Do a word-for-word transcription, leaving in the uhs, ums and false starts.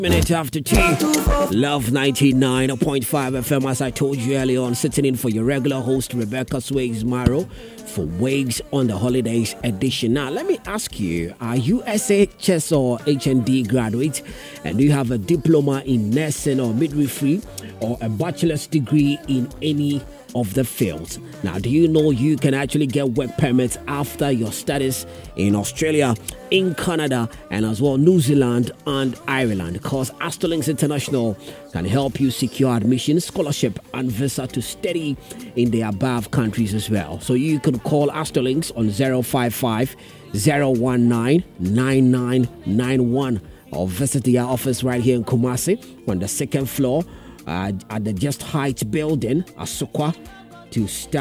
Minute after two, Love ninety-nine point five F M. As I told you earlier on, sitting in for your regular host Rebecca Swags Maro for Waves on the Holidays edition. Now, let me ask you: are you S H S or H N D graduate, and do you have a diploma in nursing or midwifery, or a bachelor's degree in any of the fields? Now, do you know you can actually get work permits after your studies in Australia, in Canada, and as well New Zealand and Ireland? Because Asterlinks International can help you secure admission, scholarship, and visa to study in the above countries as well. So you can call Asterlinks on zero five five, zero one nine, nine nine nine one or visit their office right here in Kumasi on the second floor uh, at the Just Heights building, Asukwa, to start